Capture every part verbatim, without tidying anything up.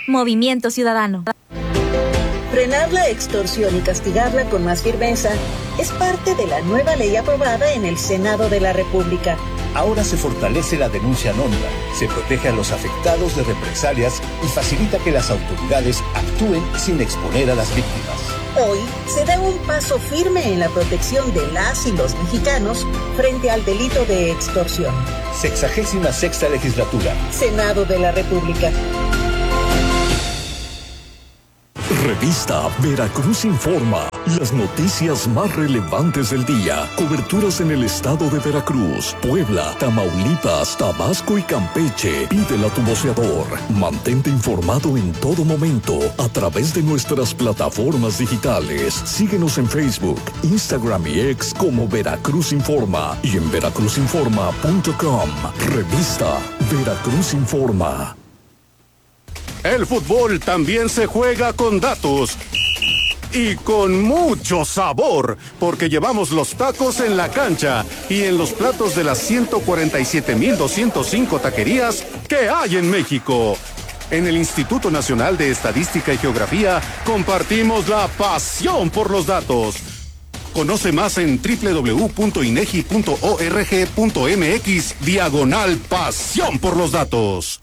Movimiento Ciudadano. Frenar la extorsión y castigarla con más firmeza es parte de la nueva ley aprobada en el Senado de la República. Ahora se fortalece la denuncia anónima, se protege a los afectados de represalias y facilita que las autoridades actúen sin exponer a las víctimas. Hoy se da un paso firme en la protección de las y los mexicanos frente al delito de extorsión. Sexagésima sexta legislatura. Senado de la República. Revista Veracruz Informa. Las noticias más relevantes del día. Coberturas en el estado de Veracruz, Puebla, Tamaulipas, Tabasco y Campeche. Pídela a tu voceador. Mantente informado en todo momento a través de nuestras plataformas digitales. Síguenos en Facebook, Instagram y X como Veracruz Informa y en veracruz informa punto com. Revista Veracruz Informa. El fútbol también se juega con datos y con mucho sabor, porque llevamos los tacos en la cancha y en los platos de las ciento cuarenta y siete mil doscientos cinco taquerías que hay en México. En el Instituto Nacional de Estadística y Geografía compartimos la pasión por los datos. Conoce más en doble u doble u doble u punto inegi punto org punto mx diagonal pasión por los datos.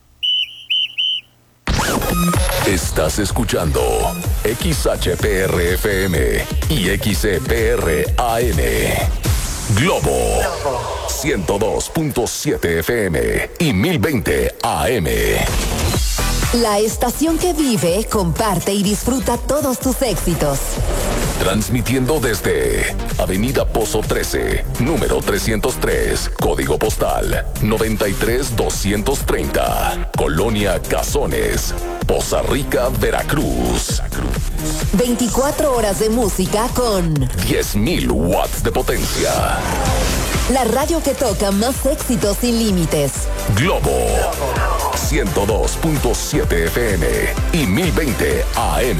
Estás escuchando X H P R F M y X E P R A N. Globo ciento dos punto siete F M y mil veinte A M. La estación que vive, comparte y disfruta todos tus éxitos. Transmitiendo desde Avenida Pozo trece, número trescientos tres, código postal noventa y tres doscientos treinta, Colonia Cazones, Poza Rica, Veracruz. veinticuatro horas de música con diez mil watts de potencia. La radio que toca más éxitos sin límites. Globo ciento dos punto siete F M y mil veinte A M.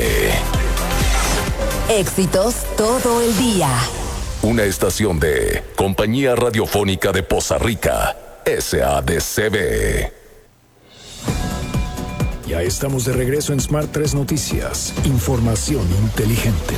Éxitos todo el día. Una estación de Compañía Radiofónica de Poza Rica, S A D C B. Ya estamos de regreso en Smart tres Noticias. Información inteligente.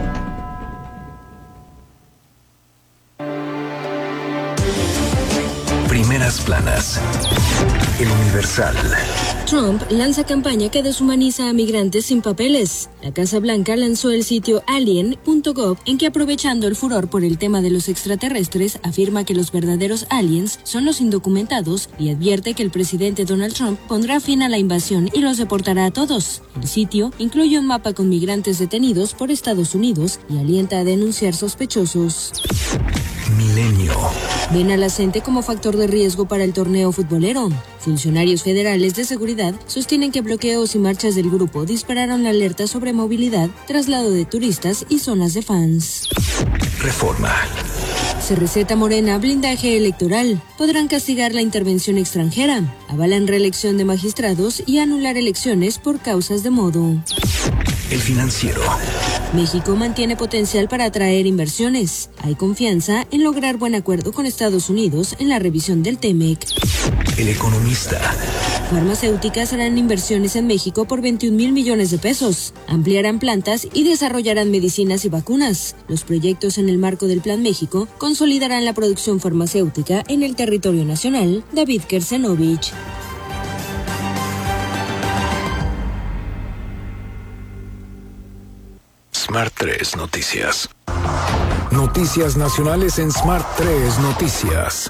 Primeras planas. El Universal. Trump lanza campaña que deshumaniza a migrantes sin papeles. La Casa Blanca lanzó el sitio alien punto gov en que, aprovechando el furor por el tema de los extraterrestres, afirma que los verdaderos aliens son los indocumentados y advierte que el presidente Donald Trump pondrá fin a la invasión y los deportará a todos. El sitio incluye un mapa con migrantes detenidos por Estados Unidos y alienta a denunciar sospechosos. Milenio. Ven a la gente como factor de riesgo para el torneo futbolero. Funcionarios federales de seguridad sostienen que bloqueos y marchas del grupo dispararon la alerta sobre movilidad, traslado de turistas y zonas de fans. Reforma. Se receta Morena blindaje electoral. Podrán castigar la intervención extranjera. Avalan reelección de magistrados y anular elecciones por causas de modo. El Financiero. México mantiene potencial para atraer inversiones. Hay confianza en lograr buen acuerdo con Estados Unidos en la revisión del TEMEC. El Economista. Farmacéuticas harán inversiones en México por veintiún mil millones de pesos. Ampliarán plantas y desarrollarán medicinas y vacunas. Los proyectos en el marco del Plan México consolidarán la producción farmacéutica en el territorio nacional. David Kersenovich. Smart tres Noticias. Noticias nacionales en Smart tres Noticias.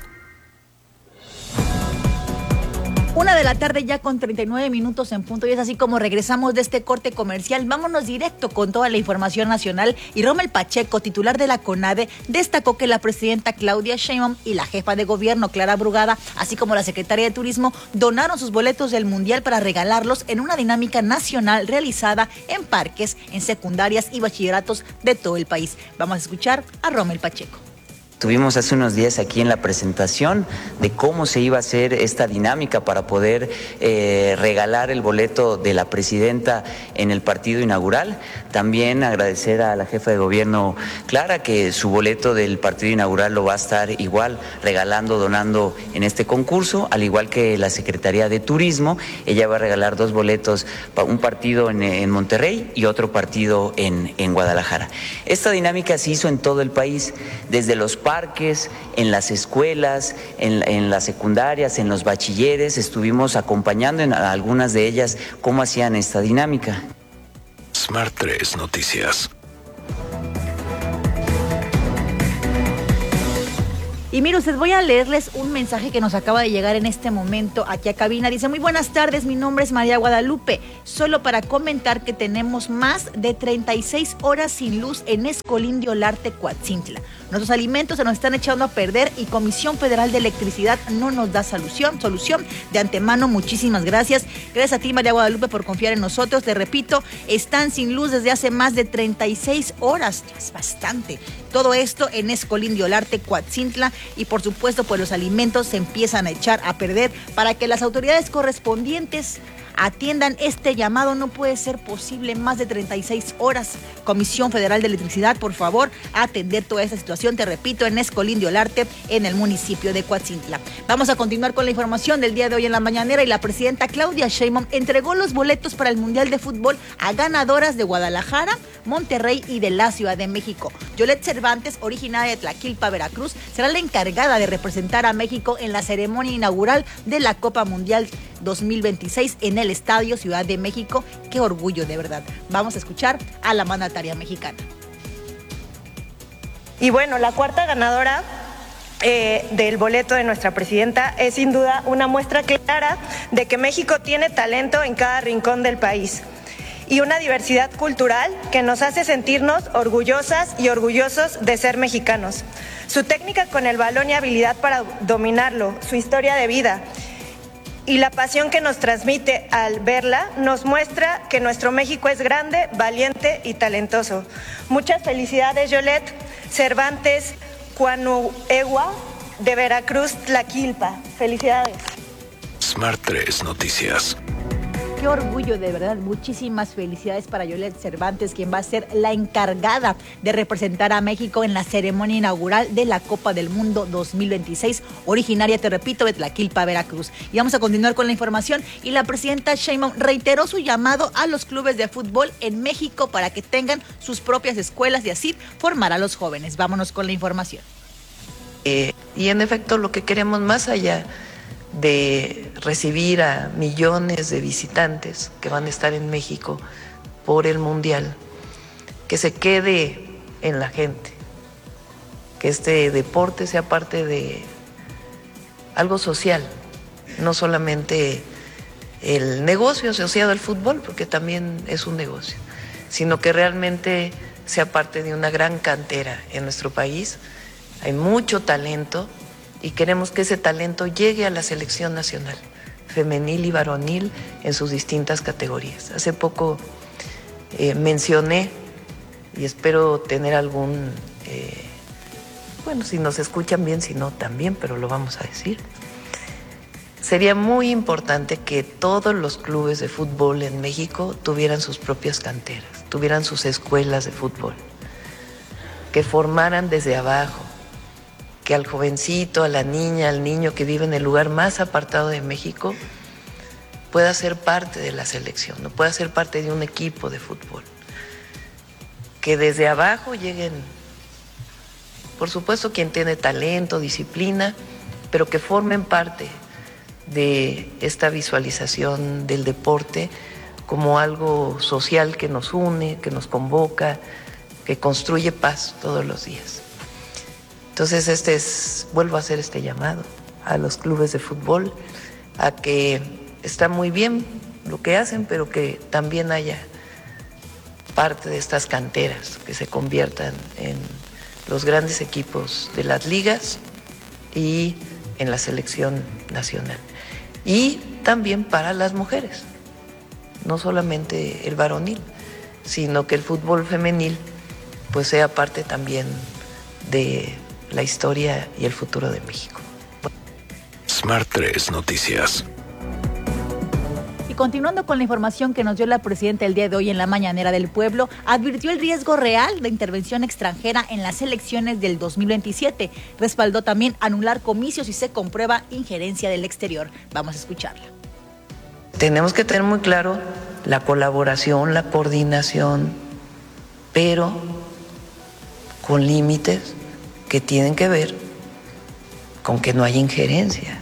Una de la tarde ya con treinta y nueve minutos en punto, y es así como regresamos de este corte comercial. Vámonos directo con toda la información nacional. Y Rommel Pacheco, titular de la CONADE, destacó que la presidenta Claudia Sheinbaum y la jefa de gobierno Clara Brugada, así como la secretaria de Turismo, donaron sus boletos del Mundial para regalarlos en una dinámica nacional realizada en parques, en secundarias y bachilleratos de todo el país. Vamos a escuchar a Rommel Pacheco. Tuvimos hace unos días aquí en la presentación de cómo se iba a hacer esta dinámica para poder eh, regalar el boleto de la presidenta en el partido inaugural. También agradecer a la jefa de gobierno Clara que su boleto del partido inaugural lo va a estar igual regalando, donando en este concurso, al igual que la Secretaría de Turismo. Ella va a regalar dos boletos, un partido en, en Monterrey y otro partido en, en Guadalajara. Esta dinámica se hizo en todo el país, desde los parques, en las escuelas, en, en las secundarias, en los bachilleres. Estuvimos acompañando en algunas de ellas cómo hacían esta dinámica. Smart tres Noticias. Y mire usted, voy a leerles un mensaje que nos acaba de llegar en este momento aquí a cabina. Dice: muy buenas tardes, mi nombre es María Guadalupe. Solo para comentar que tenemos más de treinta y seis horas sin luz en Escolín de Olarte, Coatzintla. Nuestros alimentos se nos están echando a perder y Comisión Federal de Electricidad no nos da solución. Solución de antemano, muchísimas gracias. Gracias a ti, María Guadalupe, por confiar en nosotros. Te repito, están sin luz desde hace más de treinta y seis horas. Es bastante. Todo esto en Escolín de Olarte, Coatzintla. Y por supuesto, pues los alimentos se empiezan a echar a perder. Para que las autoridades correspondientes atiendan este llamado, no puede ser posible más de treinta y seis horas. Comisión Federal de Electricidad, por favor, a atender toda esta situación, te repito, en Escolín de Olarte, en el municipio de Coatzintla. Vamos a continuar con la información del día de hoy en la mañanera, y la presidenta Claudia Sheinbaum entregó los boletos para el Mundial de Fútbol a ganadoras de Guadalajara, Monterrey y de la Ciudad de México. Yolette Cervantes, originaria de Tlaquilpa, Veracruz, será la encargada de representar a México en la ceremonia inaugural de la Copa Mundial dos mil veintiséis en el Estadio Ciudad de México. Qué orgullo, de verdad. Vamos a escuchar a la mandataria mexicana. Y bueno, la cuarta ganadora eh, del boleto de nuestra presidenta es sin duda una muestra clara de que México tiene talento en cada rincón del país y una diversidad cultural que nos hace sentirnos orgullosas y orgullosos de ser mexicanos. Su técnica con el balón y habilidad para dominarlo, su historia de vida y la pasión que nos transmite al verla nos muestra que nuestro México es grande, valiente y talentoso. Muchas felicidades, Yolette Cervantes Cuanuegua, de Veracruz, Tlaquilpa. Felicidades. Smart tres Noticias. Qué orgullo, de verdad. Muchísimas felicidades para Yolette Cervantes, quien va a ser la encargada de representar a México en la ceremonia inaugural de la Copa del Mundo dos mil veintiséis, originaria, te repito, de Tlaquilpa, Veracruz. Y vamos a continuar con la información. Y la presidenta Sheinbaum reiteró su llamado a los clubes de fútbol en México para que tengan sus propias escuelas y así formar a los jóvenes. Vámonos con la información. Eh, y en efecto, lo que queremos, más allá de recibir a millones de visitantes que van a estar en México por el Mundial, que se quede en la gente, que este deporte sea parte de algo social, no solamente el negocio asociado al fútbol, porque también es un negocio, sino que realmente sea parte de una gran cantera en nuestro país. Hay mucho talento y queremos que ese talento llegue a la selección nacional, femenil y varonil, en sus distintas categorías. Hace poco eh, mencioné, y espero tener algún, eh, bueno, si nos escuchan bien, si no también, pero lo vamos a decir. Sería muy importante que todos los clubes de fútbol en México tuvieran sus propias canteras, tuvieran sus escuelas de fútbol, que formaran desde abajo, que al jovencito, a la niña, al niño que vive en el lugar más apartado de México pueda ser parte de la selección, no pueda ser parte de un equipo de fútbol. Que desde abajo lleguen, por supuesto, quien tiene talento, disciplina, pero que formen parte de esta visualización del deporte como algo social que nos une, que nos convoca, que construye paz todos los días. Entonces, este es, vuelvo a hacer este llamado a los clubes de fútbol, a que está muy bien lo que hacen, pero que también haya parte de estas canteras que se conviertan en los grandes equipos de las ligas y en la selección nacional. Y también para las mujeres, no solamente el varonil, sino que el fútbol femenil pues sea parte también de la historia y el futuro de México. Smart tres Noticias. Y continuando con la información que nos dio la presidenta el día de hoy en la Mañanera del Pueblo, advirtió el riesgo real de intervención extranjera en las elecciones del dos mil veintisiete. Respaldó también anular comicios si se comprueba injerencia del exterior. Vamos a escucharla. Tenemos que tener muy claro la colaboración, la coordinación, pero con límites que tienen que ver con que no haya injerencia.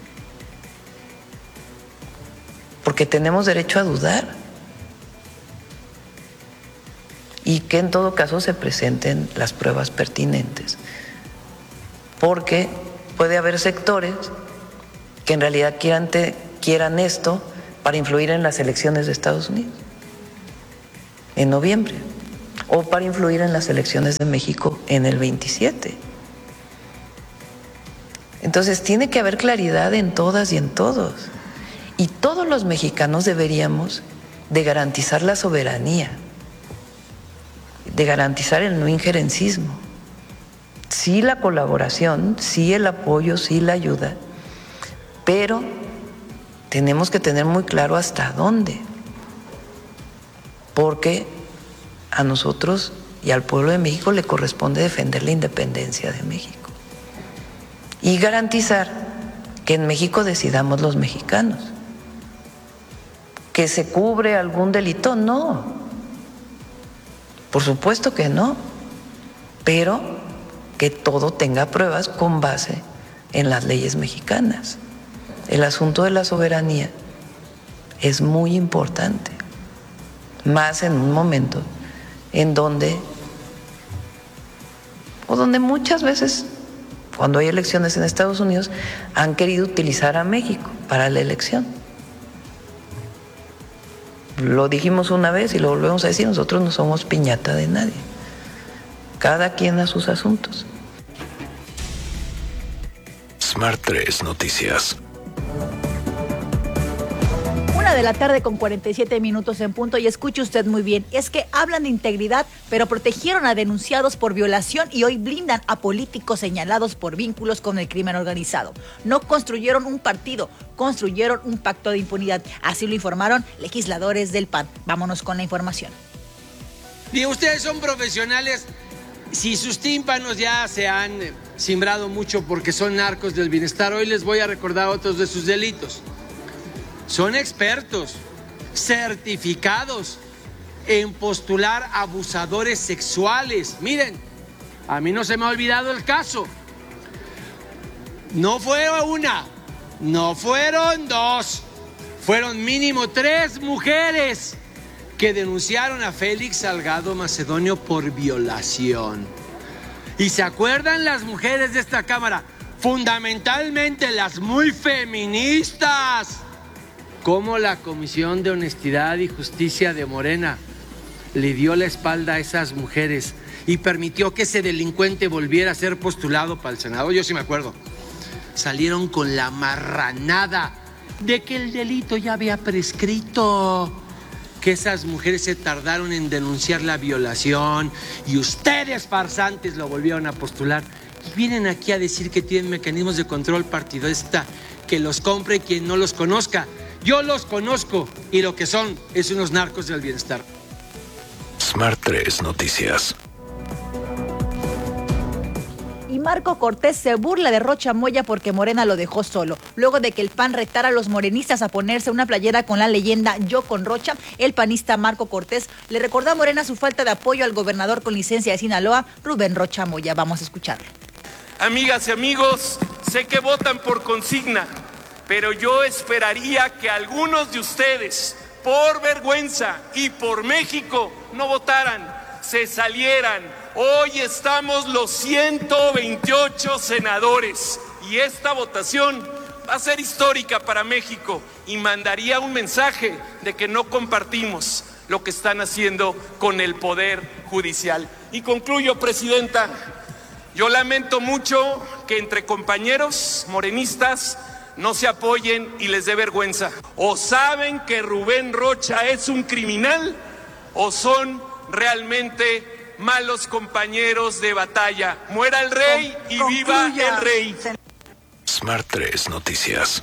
Porque tenemos derecho a dudar y que en todo caso se presenten las pruebas pertinentes, porque puede haber sectores que en realidad quieran, te, quieran esto para influir en las elecciones de Estados Unidos en noviembre o para influir en las elecciones de México en el veintisiete. Entonces tiene que haber claridad en todas y en todos. Y todos los mexicanos deberíamos de garantizar la soberanía, de garantizar el no injerencismo. Sí la colaboración, sí el apoyo, sí la ayuda, pero tenemos que tener muy claro hasta dónde, porque a nosotros y al pueblo de México le corresponde defender la independencia de México y garantizar que en México decidamos los mexicanos. ¿Que se cubre algún delito? No, por supuesto que no, pero que todo tenga pruebas con base en las leyes mexicanas. El asunto de la soberanía es muy importante, más en un momento en donde, o donde muchas veces, cuando hay elecciones en Estados Unidos, han querido utilizar a México para la elección. Lo dijimos una vez y lo volvemos a decir, nosotros no somos piñata de nadie. Cada quien a sus asuntos. Smart tres Noticias. Una de la tarde con cuarenta y siete minutos en punto, y escuche usted muy bien, es que hablan de integridad, pero protegieron a denunciados por violación y hoy blindan a políticos señalados por vínculos con el crimen organizado. No construyeron un partido, construyeron un pacto de impunidad. Así lo informaron legisladores del P A N. Vámonos con la información. Y ustedes son profesionales. Si sus tímpanos ya se han simbrado mucho porque son narcos del bienestar, hoy les voy a recordar otros de sus delitos. Son expertos, certificados en postular abusadores sexuales. Miren, a mí no se me ha olvidado el caso. No fue una, no fueron dos, fueron mínimo tres mujeres que denunciaron a Félix Salgado Macedonio por violación. ¿Y se acuerdan las mujeres de esta Cámara? Fundamentalmente las muy feministas. Cómo la Comisión de Honestidad y Justicia de Morena le dio la espalda a esas mujeres y permitió que ese delincuente volviera a ser postulado para el Senado. Yo sí me acuerdo. Salieron con la marranada de que el delito ya había prescrito, que esas mujeres se tardaron en denunciar la violación y ustedes, farsantes, lo volvieron a postular. Y vienen aquí a decir que tienen mecanismos de control partidista, que los compre quien no los conozca. Yo los conozco y lo que son es unos narcos del bienestar. Smart tres Noticias. Y Marco Cortés se burla de Rocha Moya porque Morena lo dejó solo. Luego de que el P A N retara a los morenistas a ponerse una playera con la leyenda Yo con Rocha, el panista Marco Cortés le recordó a Morena su falta de apoyo al gobernador con licencia de Sinaloa, Rubén Rocha Moya. Vamos a escucharlo. Amigas y amigos, sé que votan por consigna, pero yo esperaría que algunos de ustedes, por vergüenza y por México, no votaran, se salieran. Hoy estamos los ciento veintiocho senadores y esta votación va a ser histórica para México y mandaría un mensaje de que no compartimos lo que están haciendo con el Poder Judicial. Y concluyo, Presidenta, yo lamento mucho que entre compañeros morenistas no se apoyen y les dé vergüenza. O saben que Rubén Rocha es un criminal o son realmente malos compañeros de batalla. Muera el rey y viva el rey. Smart tres Noticias.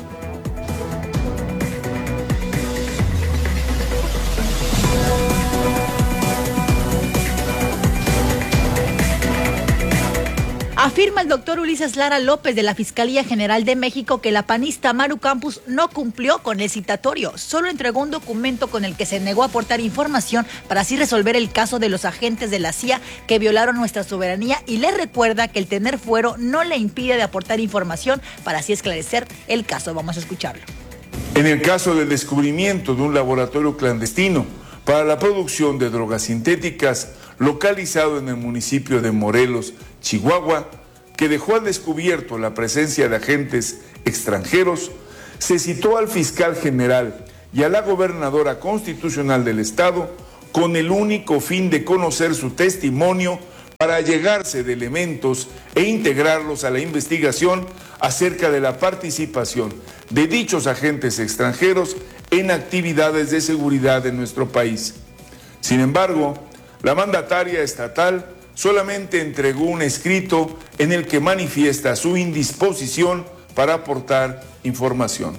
Afirma el doctor Ulises Lara López de la Fiscalía General de México que la panista Maru Campos no cumplió con el citatorio, solo entregó un documento con el que se negó a aportar información para así resolver el caso de los agentes de la C I A que violaron nuestra soberanía, y le recuerda que el tener fuero no le impide de aportar información para así esclarecer el caso. Vamos a escucharlo. En el caso del descubrimiento de un laboratorio clandestino para la producción de drogas sintéticas localizado en el municipio de Morelos, Chihuahua, que dejó al descubierto la presencia de agentes extranjeros, se citó al fiscal general y a la gobernadora constitucional del estado con el único fin de conocer su testimonio para allegarse de elementos e integrarlos a la investigación acerca de la participación de dichos agentes extranjeros en actividades de seguridad en nuestro país. Sin embargo, la mandataria estatal solamente entregó un escrito en el que manifiesta su indisposición para aportar información.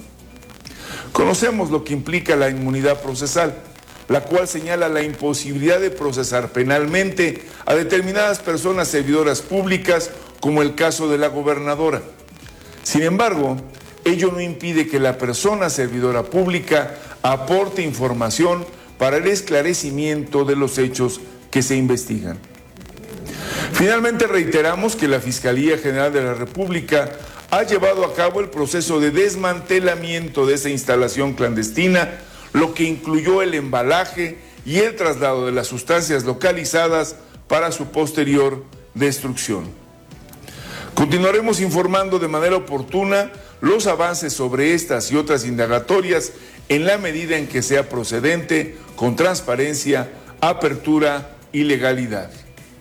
Conocemos lo que implica la inmunidad procesal, la cual señala la imposibilidad de procesar penalmente a determinadas personas servidoras públicas, como el caso de la gobernadora. Sin embargo, ello no impide que la persona servidora pública aporte información para el esclarecimiento de los hechos que se investigan. Finalmente, reiteramos que la Fiscalía General de la República ha llevado a cabo el proceso de desmantelamiento de esa instalación clandestina, lo que incluyó el embalaje y el traslado de las sustancias localizadas para su posterior destrucción. Continuaremos informando de manera oportuna los avances sobre estas y otras indagatorias en la medida en que sea procedente, con transparencia, apertura y legalidad.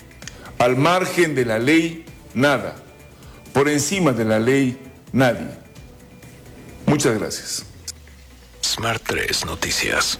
Al margen de la ley, nada. Por encima de la ley, nadie. Muchas gracias. Smart tres Noticias.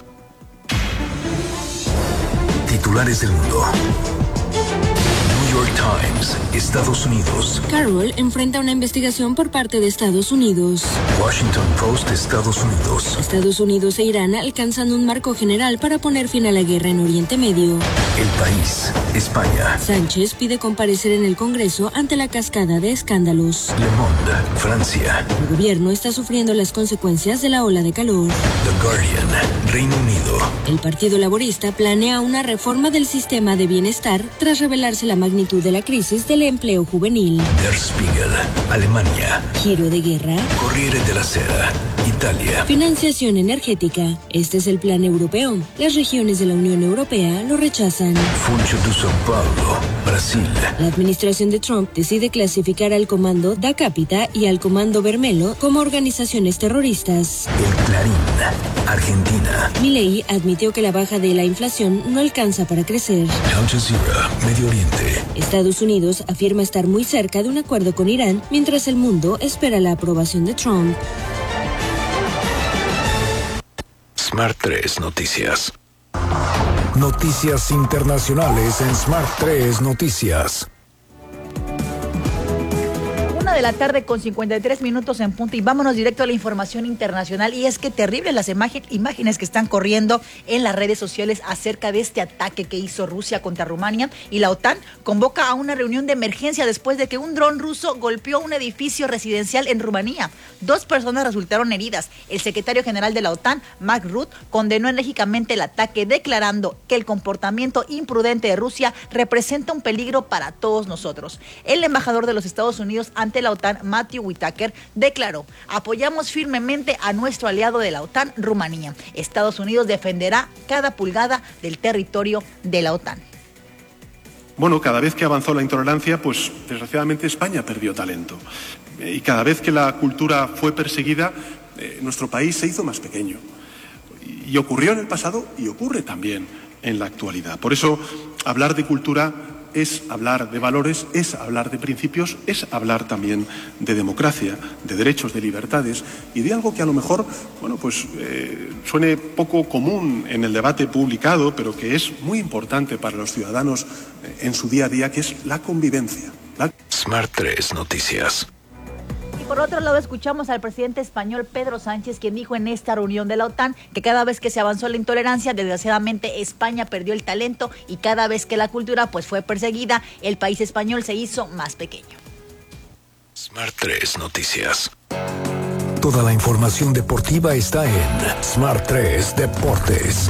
Titulares del mundo. New York Times, Estados Unidos. Carroll enfrenta una investigación por parte de Estados Unidos. Washington Post, Estados Unidos. Estados Unidos e Irán alcanzan un marco general para poner fin a la guerra en Oriente Medio. El País, España. Sánchez pide comparecer en el Congreso ante la cascada de escándalos. Le Monde, Francia. El gobierno está sufriendo las consecuencias de la ola de calor. The Guardian, Reino Unido. El Partido Laborista planea una reforma del sistema de bienestar tras revelarse la magnitud de la crisis del empleo juvenil. Der Spiegel, Alemania. Giro de guerra. Corriere della Sera, Italia. Financiación energética. Este es el plan europeo. Las regiones de la Unión Europea lo rechazan. Funcho de São Paulo, Brasil. La administración de Trump decide clasificar al Comando Da Capita y al Comando Vermelho como organizaciones terroristas. El Clarín, Argentina. Milei admitió que la baja de la inflación no alcanza para crecer. Al Jazeera, Medio Oriente. Estados Unidos afirma estar muy cerca de un acuerdo con Irán, mientras el mundo espera la aprobación de Trump. Smart tres Noticias. Noticias internacionales en Smart tres Noticias. De la tarde con cincuenta y tres minutos en punto, y vámonos directo a la información internacional. Y es que terribles las imagen, imágenes que están corriendo en las redes sociales acerca de este ataque que hizo Rusia contra Rumania, y la OTAN convoca a una reunión de emergencia después de que un dron ruso golpeó un edificio residencial en Rumanía. Dos personas resultaron heridas. El secretario general de la OTAN, Mark Rutte, condenó enérgicamente el ataque, declarando que el comportamiento imprudente de Rusia representa un peligro para todos nosotros. El embajador de los Estados Unidos ante la OTAN, Matthew Whitaker, declaró: apoyamos firmemente a nuestro aliado de la OTAN, Rumanía. Estados Unidos defenderá cada pulgada del territorio de la OTAN. Bueno, cada vez que avanzó la intolerancia, pues desgraciadamente España perdió talento. Y cada vez que la cultura fue perseguida, eh, nuestro país se hizo más pequeño. Y ocurrió en el pasado y ocurre también en la actualidad. Por eso, hablar de cultura es hablar de valores, es hablar de principios, es hablar también de democracia, de derechos, de libertades y de algo que a lo mejor, bueno, pues eh, suene poco común en el debate publicado, pero que es muy importante para los ciudadanos en su día a día, que es la convivencia. La... Smart tres Noticias. Por otro lado, escuchamos al presidente español Pedro Sánchez, quien dijo en esta reunión de la OTAN que cada vez que se avanzó la intolerancia, desgraciadamente España perdió el talento, y cada vez que la cultura pues fue perseguida, el país español se hizo más pequeño. Smart tres Noticias. Toda la información deportiva está en Smart tres Deportes.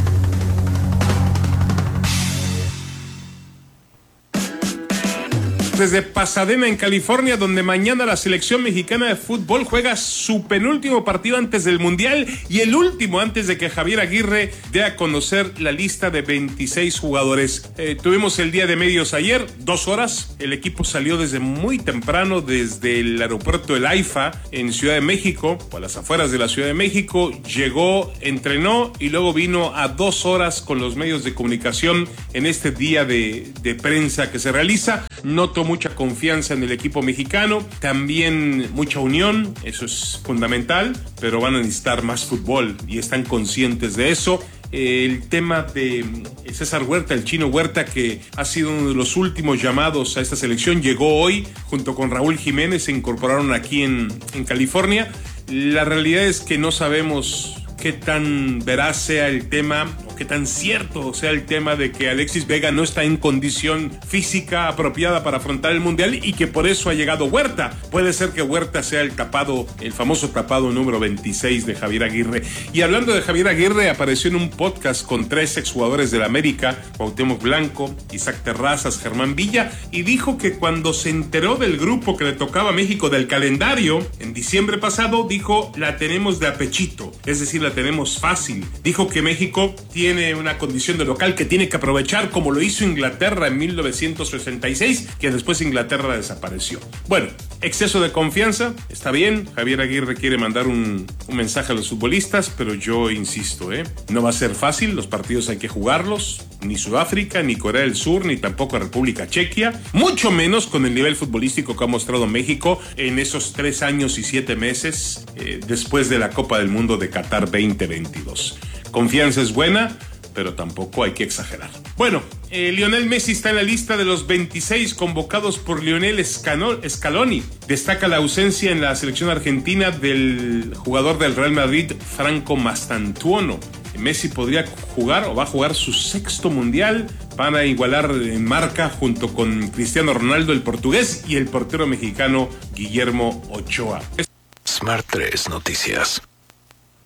Desde Pasadena, en California, donde mañana la selección mexicana de fútbol juega su penúltimo partido antes del Mundial y el último antes de que Javier Aguirre dé a conocer la lista de veintiséis jugadores. Eh, tuvimos el día de medios ayer, dos horas. El equipo salió desde muy temprano, desde el aeropuerto del AIFA en Ciudad de México, o a las afueras de la Ciudad de México. Llegó, entrenó y luego vino a dos horas con los medios de comunicación en este día de, de prensa que se realiza. Noto mucha confianza en el equipo mexicano, también mucha unión, eso es fundamental, pero van a necesitar más fútbol y están conscientes de eso. El tema de César Huerta, el Chino Huerta, que ha sido uno de los últimos llamados a esta selección, llegó hoy junto con Raúl Jiménez, se incorporaron aquí en, en California. La realidad es que no sabemos qué tan veraz sea el tema o qué tan cierto sea el tema de que Alexis Vega no está en condición física apropiada para afrontar el Mundial y que por eso ha llegado Huerta. Puede ser que Huerta sea el tapado, el famoso tapado número veintiséis de Javier Aguirre. Y hablando de Javier Aguirre, apareció en un podcast con tres exjugadores del América, Cuauhtémoc Blanco, Isaac Terrazas, Germán Villa, y dijo que cuando se enteró del grupo que le tocaba a México del calendario, en diciembre pasado, dijo, la tenemos de apechito, es decir, la tenemos fácil. Dijo que México tiene una condición de local que tiene que aprovechar, como lo hizo Inglaterra en mil novecientos sesenta y seis, que después Inglaterra desapareció. Bueno, exceso de confianza, está bien. Javier Aguirre quiere mandar un, un mensaje a los futbolistas, pero yo insisto, ¿eh? no va a ser fácil, los partidos hay que jugarlos, ni Sudáfrica, ni Corea del Sur, ni tampoco República Chequia, mucho menos con el nivel futbolístico que ha mostrado México en esos tres años y siete meses eh, después de la Copa del Mundo de Qatar veinte veintidós. Confianza es buena, pero tampoco hay que exagerar. Bueno, eh, Lionel Messi está en la lista de los veintiséis convocados por Lionel Scaloni. Destaca la ausencia en la selección argentina del jugador del Real Madrid, Franco Mastantuono. Messi podría jugar o va a jugar su sexto mundial. Van a igualar en marca junto con Cristiano Ronaldo, el portugués, y el portero mexicano Guillermo Ochoa. Smart tres Noticias.